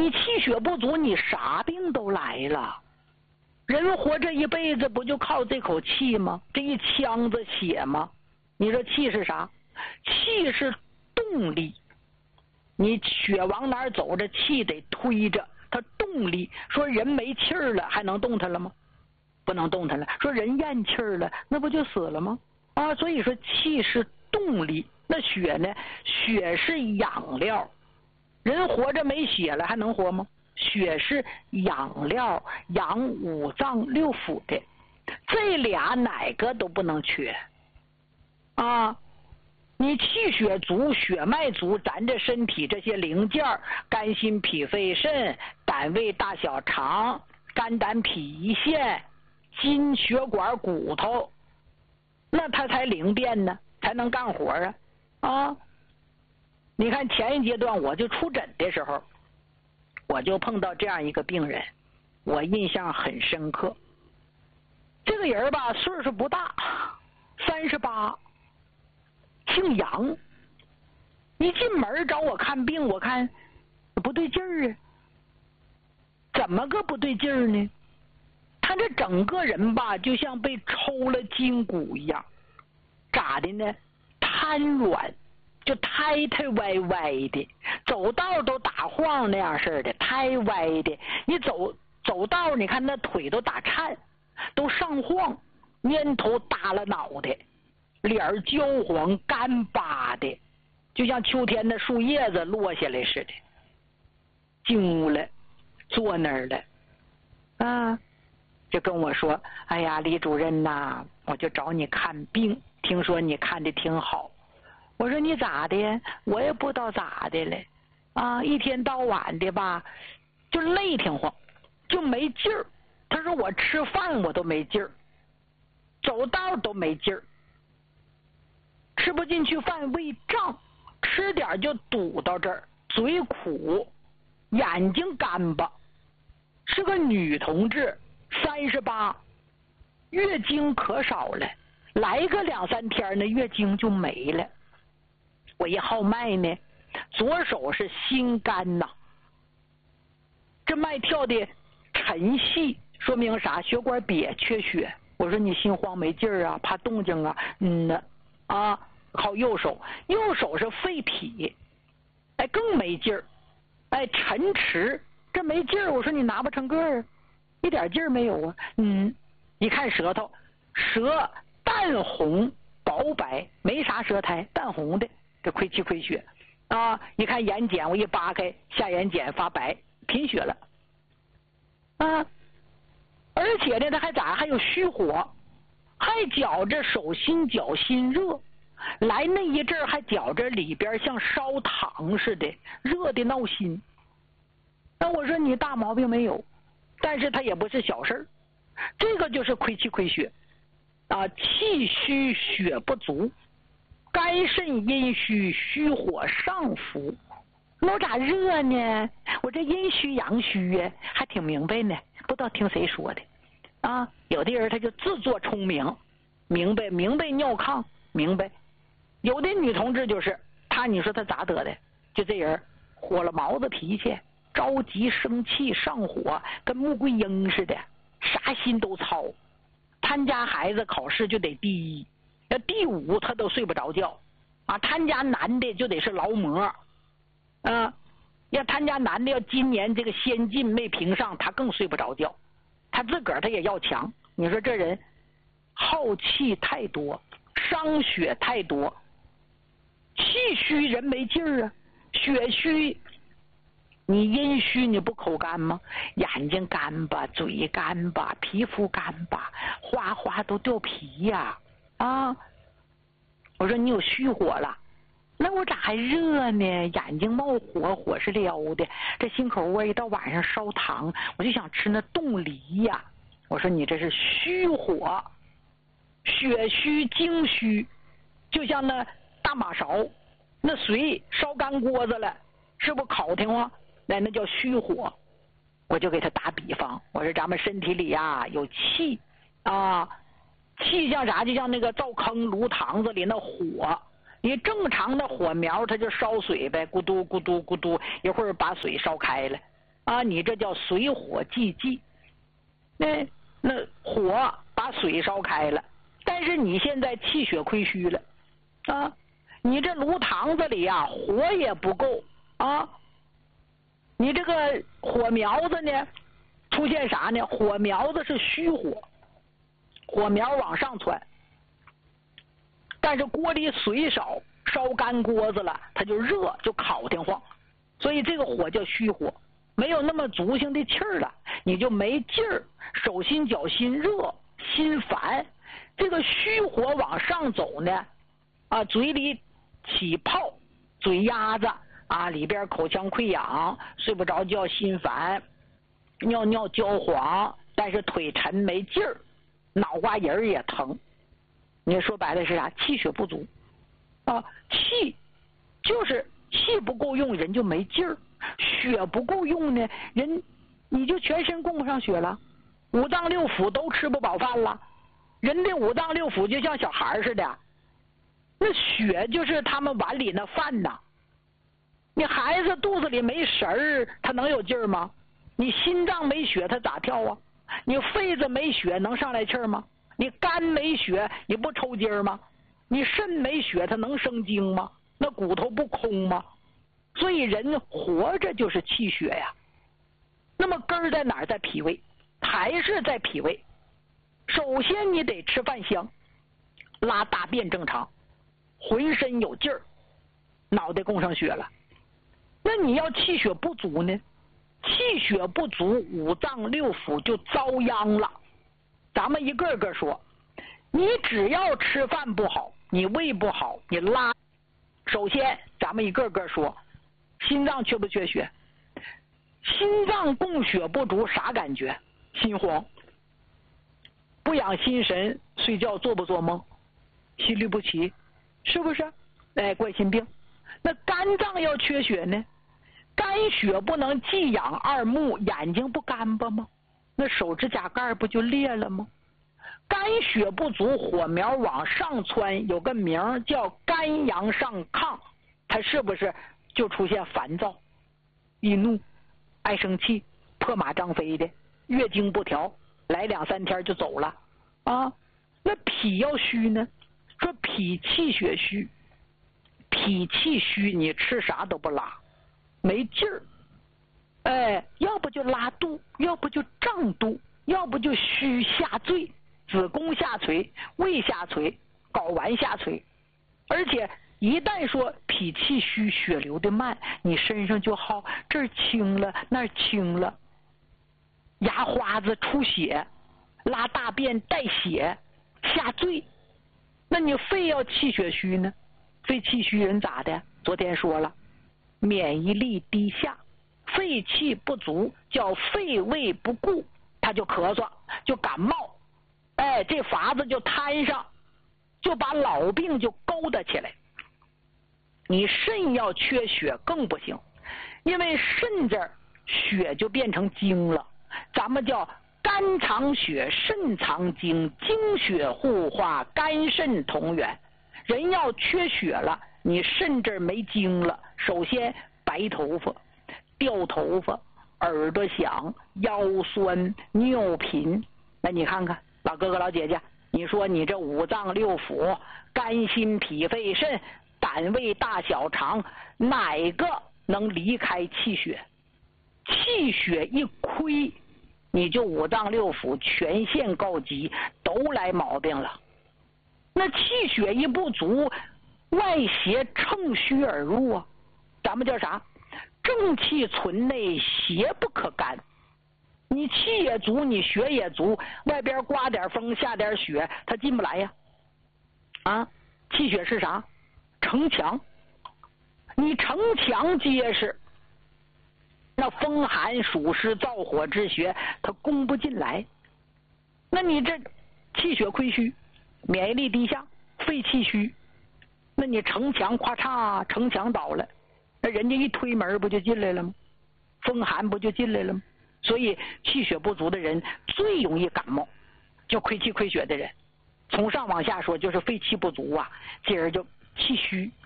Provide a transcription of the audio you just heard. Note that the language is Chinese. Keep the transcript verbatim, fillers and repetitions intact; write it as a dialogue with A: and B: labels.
A: 你气血不足，你啥病都来了。人活这一辈子不就靠这口气吗？这一腔子血吗？你说气是啥？气是动力。你血往哪儿走，这气得推着它动力。说人没气儿了，还能动它了吗？不能动它了。说人咽气儿了，那不就死了吗？啊，所以说气是动力。那血呢？血是养料。人活着没血了，还能活吗？血是养料，养五脏六腑的，这俩哪个都不能缺啊！你气血足，血脉足，咱这身体这些零件，肝心脾肺肾、胆胃大小肠、肝胆脾腺、筋血管骨头，那它才灵便呢，才能干活啊！啊！你看前一阶段我就出诊的时候，我就碰到这样一个病人，我印象很深刻。这个人吧，岁数不大，三十八，姓杨。一进门找我看病，我看不对劲儿啊。怎么个不对劲儿呢？他这整个人吧，就像被抽了筋骨一样，咋的呢？瘫软。就胎胎歪歪的，走道都打晃那样似的，胎歪的。你走走道，你看那腿都打颤，都上晃，蔫头耷拉脑袋，脸焦黄干巴的，就像秋天的树叶子落下来似的。进屋了，坐那儿了，啊，就跟我说：“哎呀，李主任呐，我就找你看病，听说你看的挺好。”我说你咋的？我也不知道咋的了，啊，一天到晚的吧，就累挺慌，就没劲儿。他说我吃饭我都没劲儿，走道都没劲儿，吃不进去饭，胃胀，吃点就堵到这儿，嘴苦，眼睛干巴。是个女同志，三十八，月经可少了，来个两三天呢，月经就没了。我一号脉呢，左手是心肝呐，这脉跳的沉细，说明啥？血管瘪，缺血。我说你心慌没劲儿啊，怕动静啊，嗯呢，啊，靠右手，右手是肺脾，哎，更没劲儿，哎，沉迟，这没劲儿。我说你拿不成个儿，一点劲儿没有啊，嗯，一看舌头，舌淡红薄白，没啥舌苔，淡红的。这亏气亏血啊！一看眼睑，我一扒开，下眼睑发白，贫血了啊！而且呢，他还咋？还有虚火，还觉着手心脚心热，来那一阵儿还觉着里边像烧糖似的，热的闹心。那我说你大毛病没有，但是他也不是小事儿，这个就是亏气亏血啊，气虚血不足。肝肾阴虚，虚火上浮。那我咋热呢？我这阴虚阳虚呀，还挺明白呢。不知道听谁说的啊？有的人他就自作聪明，明白明白尿炕，明白。有的女同志就是她，你说她咋得的？就这人火了毛子脾气，着急生气上火，跟穆桂英似的，啥心都操。他家孩子考试就得第一。第五他都睡不着觉啊！他家男的就得是劳模，啊，要他家男的要今年这个先进没评上，他更睡不着觉。他自个儿他也要强，你说这人耗气太多，伤血太多，气虚人没劲儿啊，血虚。你阴虚你不口干吗？眼睛干巴，嘴干巴，皮肤干巴，哗哗都掉皮呀！啊，我说你有虚火了，那我咋还热呢？眼睛冒火，火是撩的，这心口窝一到晚上烧糖，我就想吃那冻梨呀。我说你这是虚火，血虚精虚，就像那大马勺，那水烧干锅子了，是不烤挺慌？那那叫虚火。我就给他打比方，我说咱们身体里呀有气啊。气像啥？就像那个灶坑炉膛子里那火，你正常的火苗它就烧水呗，咕嘟咕嘟咕嘟，一会儿把水烧开了。 啊，你这叫水火既济。那那火把水烧开了，但是你现在气血亏虚了啊，你这炉膛子里呀、啊、火也不够啊，你这个火苗子呢出现啥呢？火苗子是虚火，火苗往上窜，但是锅里水少，烧干锅子了，它就热，就烤得慌，所以这个火叫虚火，没有那么足性的气儿了，你就没劲儿，手心脚心热，心烦。这个虚火往上走呢，啊，嘴里起泡，嘴压子啊，里边口腔溃疡，睡不着觉，心烦，尿尿焦黄，但是腿沉没劲儿，脑瓜仁儿也疼。你说白了是啥？气血不足啊，气就是气不够用，人就没劲儿。血不够用呢，人你就全身供不上血了，五脏六腑都吃不饱饭了。人的五脏六腑就像小孩似的，那血就是他们碗里那饭呐。你孩子肚子里没食儿，他能有劲儿吗？你心脏没血，他咋跳啊？你肺子没血，能上来气儿吗？你肝没血，你不抽筋儿吗？你肾没血，它能生精吗？那骨头不空吗？所以人活着就是气血呀。那么根儿在哪儿？在脾胃，还是在脾胃。首先你得吃饭香，拉大便正常，浑身有劲儿，脑袋供上血了。那你要气血不足呢？气血不足，五脏六腑就遭殃了。咱们一个个说，你只要吃饭不好，你胃不好，你拉。首先咱们一个个说，心脏缺不缺血？心脏供血不足，啥感觉？心慌，不养心神，睡觉做不做梦？心律不齐，是不是？哎，冠心病。那肝脏要缺血呢？肝血不能既养二目，眼睛不干巴吗？那手指甲盖不就裂了吗？肝血不足，火苗往上窜，有个名叫肝阳上亢，它是不是就出现烦躁、易怒、爱生气、破马张飞的，月经不调，来两三天就走了啊？那脾要虚呢？说脾气血虚，脾气虚，你吃啥都不拉，没劲儿，哎，要不就拉肚，要不就胀肚，要不就虚下坠，子宫下垂，胃下垂，睾丸下垂。而且一旦说脾气虚，血流的慢，你身上就好，这儿青了那儿青了，牙花子出血，拉大便带血，下坠。那你肺要气血虚呢？肺气虚人咋的？昨天说了，免疫力低下，肺气不足，叫肺胃不顾，他就咳嗽，就感冒，哎，这法子就摊上，就把老病就勾搭起来。你肾要缺血更不行，因为肾这儿血就变成精了，咱们叫肝藏血，肾藏精，精血互化，肝肾同源。人要缺血了，你肾这儿没精了，首先白头发、掉头发、耳朵响、腰酸、尿频。那你看看老哥哥老姐姐，你说你这五脏六腑、肝心脾肺肾、胆胃大小肠，哪个能离开气血？气血一亏，你就五脏六腑全线告急，都来毛病了。那气血一不足，外邪乘虚而入啊，咱们叫啥？正气存内，邪不可干。你气也足，你血也足，外边刮点风下点雪，它进不来呀。啊，气血是啥？城墙。你城墙结实，那风寒暑湿燥火之邪它攻不进来。那你这气血亏虚，免疫力低下，肺气虚，那你城墙咔嚓，城墙倒了，那人家一推门不就进来了吗？风寒不就进来了吗？所以气血不足的人最容易感冒，就亏气亏血的人，从上往下说就是肺气不足啊，进而就气虚。